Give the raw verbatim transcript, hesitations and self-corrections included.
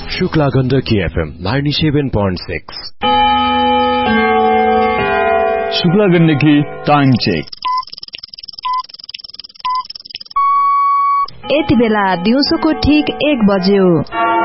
Shukla Gandaki FM ninety-seven point six. Shukla Gandaki time check. यति बेला दिउँसोको ठीक एक बज्यो।